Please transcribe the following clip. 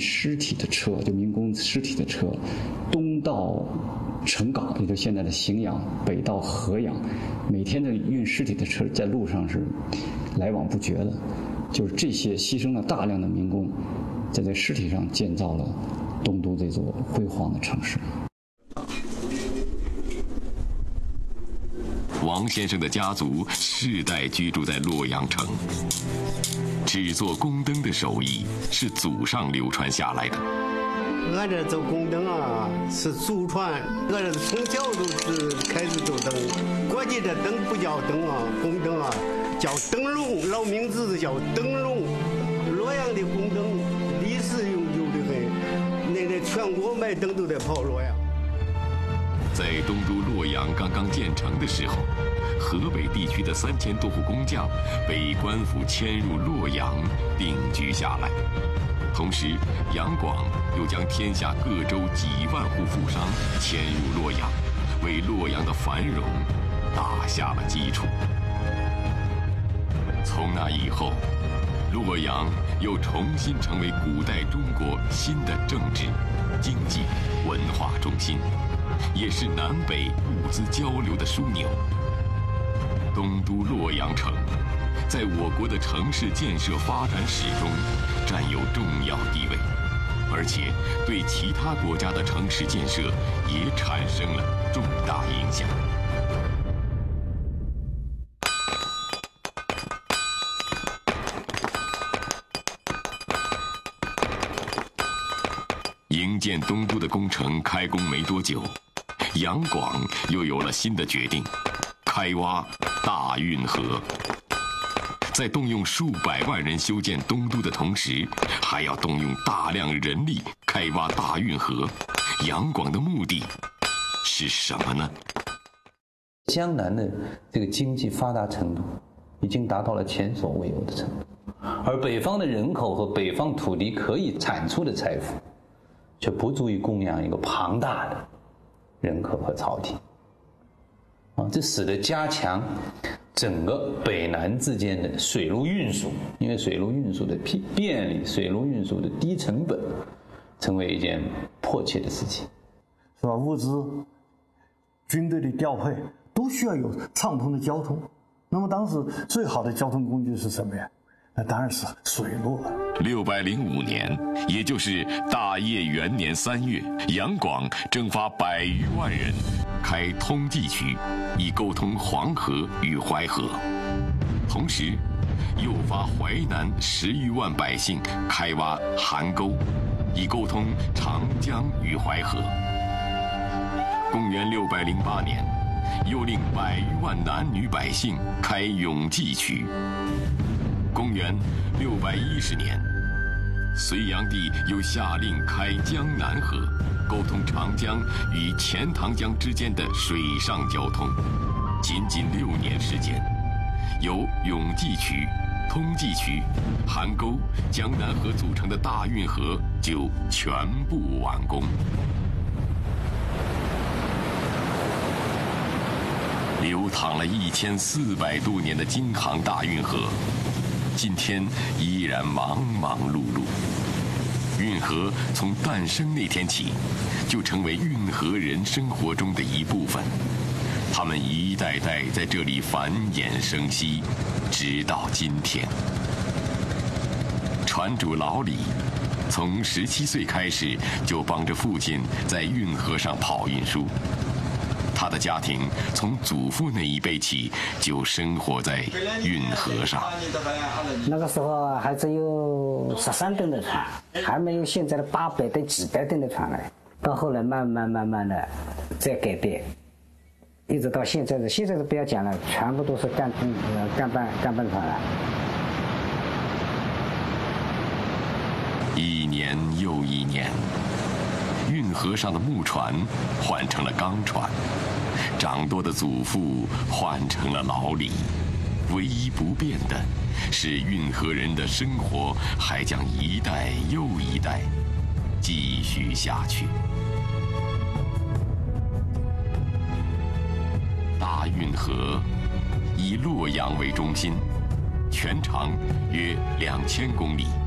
尸体的车，就民工尸体的车，东到城港，也就是现在的荥阳，北到河阳，每天的运尸体的车在路上是来往不绝的。就是这些牺牲了大量的民工，在这尸体上建造了东都这座辉煌的城市。 王先生的家族世代居住在洛阳城，制作宫灯的手艺是祖上流传下来的。 俺这做宫灯啊，是祖传，俺这从小都是开始做灯。国际这灯不叫灯啊，宫灯啊，叫灯笼，老名字叫灯笼。洛阳的宫灯历史悠久的很，那全国卖灯都得跑洛阳。 在东都洛阳刚刚建成的时候，河北地区的3000多户工匠被官府迁入洛阳定居下来。同时，杨广又将天下各州几万户富商迁入洛阳，为洛阳的繁荣打下了基础。从那以后，洛阳又重新成为古代中国新的政治、经济、文化中心，也是南北物资交流的枢纽。东都洛阳城在我国的城市建设发展史中占有重要地位，而且对其他国家的城市建设也产生了重大影响。营建东都的工程开工没多久，杨广又有了新的决定，开挖大运河。在动用数百万人修建东都的同时，还要动用大量人力开挖大运河。杨广的目的是什么呢？ 江南的这个经济发达程度已经达到了前所未有的程度，而北方的人口和北方土地可以产出的财富却不足以供养一个庞大的人口和朝廷。这使得加强整个北南之间的水路运输，因为水路运输的便利，水路运输的低成本，成为一件迫切的事情， 是吧？物资、军队的调配都需要有畅通的交通。那么当时最好的交通工具是什么呀？那当然是水路了。 605年，也就是大业元年3月，杨广征发100余万人，开通济渠，以沟通黄河与淮河；同时，又发淮南10余万百姓开挖邗沟，以沟通长江与淮河。公元608年，又令100余万男女百姓开永济渠。公元610年，隋炀帝又下令开江南河，沟通长江与钱塘江之间的水上交通。仅6年时间，由永济渠、通济渠、邗沟、江南河组成的大运河就全部完工。流淌了1400多年的京杭大运河，今天依然忙忙碌碌。运河从诞生那天起，就成为运河人生活中的一部分。他们一代代在这里繁衍生息，直到今天。船主老李，从17岁开始就帮着父亲在运河上跑运输。他的家庭从祖父那一辈起就生活在运河上。 那个时候还只有13吨的船，还没有现在的800吨、几百吨的船来。到后来慢慢的在改变，一直到现在是不要讲了，全部都是干泵船了。 一年又一年，运河上的木船换成了钢船，长多的祖父换成了老李。唯一不变的是，运河人的生活还将一代又一代继续下去。大运河以洛阳为中心，全长约2000公里。